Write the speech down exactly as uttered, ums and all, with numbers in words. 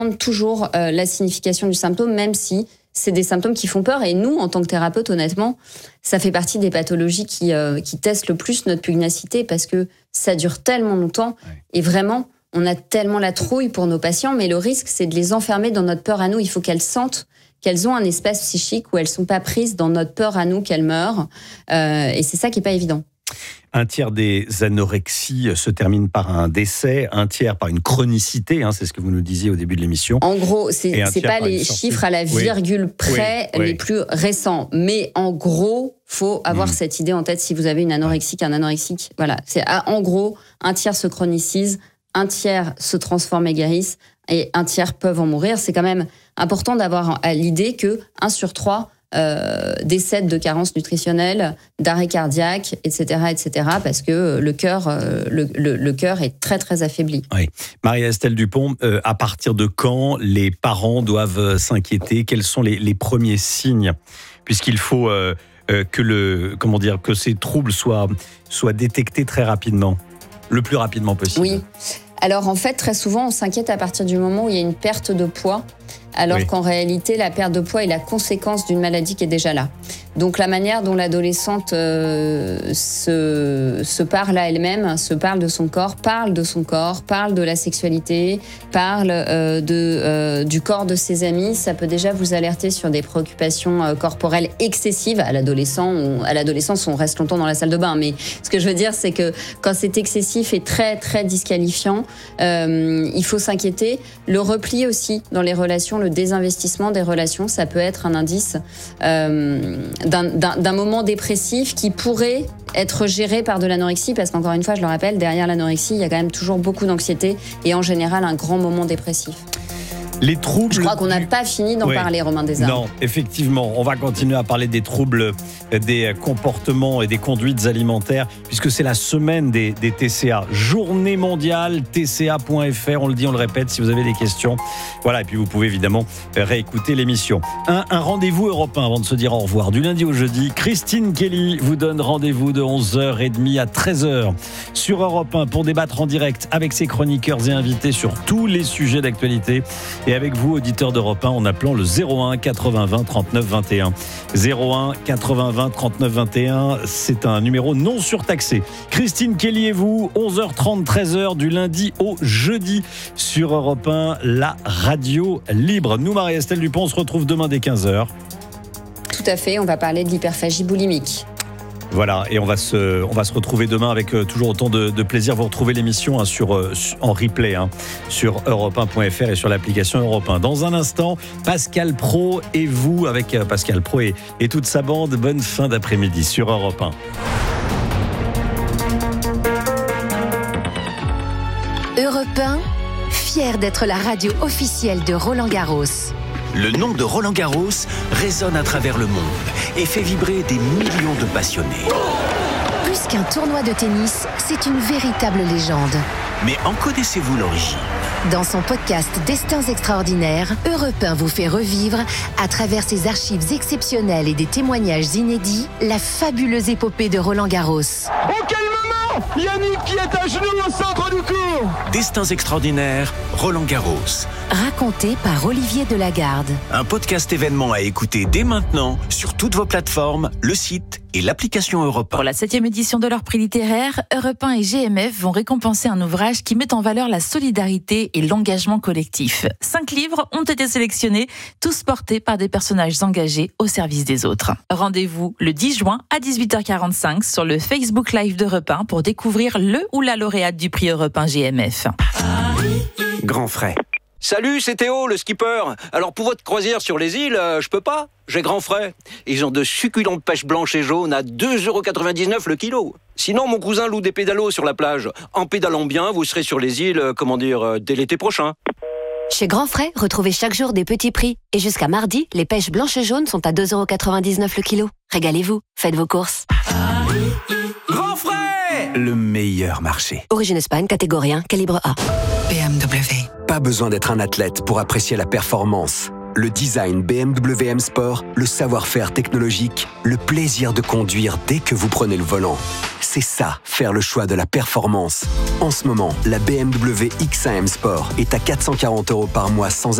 comprendre toujours euh, la signification du symptôme, même si c'est des symptômes qui font peur. Et nous, en tant que thérapeute, honnêtement, ça fait partie des pathologies qui, euh, qui testent le plus notre pugnacité parce que ça dure tellement longtemps. Ouais. Et vraiment, on a tellement la trouille pour nos patients, mais le risque, c'est de les enfermer dans notre peur à nous. Il faut qu'elles sentent qu'elles ont un espace psychique où elles ne sont pas prises dans notre peur à nous qu'elles meurent. Euh, et c'est ça qui n'est pas évident. Un tiers des anorexies se termine par un décès, un tiers par une chronicité, hein, c'est ce que vous nous disiez au début de l'émission. En gros, c'est, c'est pas les chiffres à la virgule oui. près oui. les oui. plus récents, mais en gros, faut avoir mmh. cette idée en tête si vous avez une anorexique, un anorexique. Voilà, c'est en gros, un tiers se chronicise, un tiers se transforme et guérissent, et un tiers peuvent en mourir. C'est quand même important d'avoir à l'idée que un sur trois Euh, décèdent de carences nutritionnelles, d'arrêt cardiaque, et cetera, et cetera, parce que le cœur, euh, le, le, le cœur est très très affaibli. Oui. Marie-Estelle Dupont, euh, à partir de quand les parents doivent s'inquiéter ? Quels sont les, les premiers signes ? Puisqu'il faut euh, euh, que le, comment dire, que ces troubles soient soient détectés très rapidement, le plus rapidement possible. Oui. Alors en fait, très souvent, on s'inquiète à partir du moment où il y a une perte de poids, alors oui. qu'en réalité, la perte de poids est la conséquence d'une maladie qui est déjà là. Donc la manière dont l'adolescente euh, se, se parle à elle-même, se parle de son corps, parle de son corps, parle de la sexualité, parle euh, de, euh, du corps de ses amis, ça peut déjà vous alerter sur des préoccupations euh, corporelles excessives. À l'adolescent, on, à l'adolescence, on reste longtemps dans la salle de bain, mais ce que je veux dire, c'est que quand c'est excessif et très, très disqualifiant, euh, il faut s'inquiéter. Le repli aussi dans les relations, le désinvestissement des relations, ça peut être un indice euh, d'un, d'un, d'un moment dépressif qui pourrait être géré par de l'anorexie, parce qu'encore une fois, je le rappelle, derrière l'anorexie, il y a quand même toujours beaucoup d'anxiété et en général un grand moment dépressif. Les troubles. Je crois qu'on n'a du... pas fini d'en oui. parler, Romain Desarmes. Non, effectivement, on va continuer à parler des troubles, des comportements et des conduites alimentaires, puisque c'est la semaine des, des T C A. Journée mondiale, T C A point F R, on le dit, on le répète, si vous avez des questions. Voilà, et puis vous pouvez évidemment réécouter l'émission. Un, un rendez-vous européen avant de se dire au revoir. Du lundi au jeudi, Christine Kelly vous donne rendez-vous de onze heures trente à treize heures sur Europe un pour débattre en direct avec ses chroniqueurs et invités sur tous les sujets d'actualité. Et avec vous, auditeurs d'Europe un, en appelant le zéro un quatre-vingts vingt trente-neuf vingt et un. zéro un quatre-vingts vingt trente-neuf vingt et un, c'est un numéro non surtaxé. Christine Kelly et vous, onze heures trente, treize heures du lundi au jeudi sur Europe un, la radio libre. Nous, Marie-Estelle Dupont, on se retrouve demain dès quinze heures. Tout à fait, on va parler de l'hyperphagie boulimique. Voilà, et on va se, on va se retrouver demain avec euh, toujours autant de, de plaisir. Vous retrouvez l'émission hein, sur, euh, en replay hein, sur europe un point F R et sur l'application Europe un. Dans un instant, Pascal Praud et vous avec euh, Pascal Praud et, et toute sa bande. Bonne fin d'après-midi sur Europe un. Europe un, fier d'être la radio officielle de Roland Garros. Le nom de Roland Garros résonne à travers le monde et fait vibrer des millions de passionnés. Plus qu'un tournoi de tennis, c'est une véritable légende. Mais en connaissez-vous l'origine ? Dans son podcast Destins extraordinaires, Europe un vous fait revivre, à travers ses archives exceptionnelles et des témoignages inédits, la fabuleuse épopée de Roland Garros. Oh, quel moment ! Yannick qui est à genoux au centre du court. Destins extraordinaires, Roland Garros. Raconté par Olivier Delagarde. Un podcast événement à écouter dès maintenant sur toutes vos plateformes, le site et l'application Europe un. Pour la septième édition de leur prix littéraire, Europe un et G M F vont récompenser un ouvrage qui met en valeur la solidarité et l'engagement collectif. Cinq livres ont été sélectionnés, tous portés par des personnages engagés au service des autres. Rendez-vous le dix juin à dix-huit heures quarante-cinq sur le Facebook Live d'Europe un pour découvrir le ou la lauréate du prix Europe un G M F. Grand frais. Salut, c'est Théo, le skipper. Alors pour votre croisière sur les îles, euh, je peux pas. J'ai grand frais. Ils ont de succulentes pêches blanches et jaunes à deux euros quatre-vingt-dix-neuf le kilo. Sinon, mon cousin loue des pédalos sur la plage. En pédalant bien, vous serez sur les îles, euh, comment dire, euh, dès l'été prochain. Chez Grand Frais, retrouvez chaque jour des petits prix. Et jusqu'à mardi, les pêches blanches et jaunes sont à deux euros quatre-vingt-dix-neuf le kilo. Régalez-vous, faites vos courses. Grand Frais, le meilleur marché. Origine Espagne, catégorie un, calibre A. B M W. Pas besoin d'être un athlète pour apprécier la performance. Le design B M W M Sport, le savoir-faire technologique, le plaisir de conduire dès que vous prenez le volant. C'est ça, faire le choix de la performance. En ce moment, la B M W X un M Sport est à quatre cent quarante euros par mois sans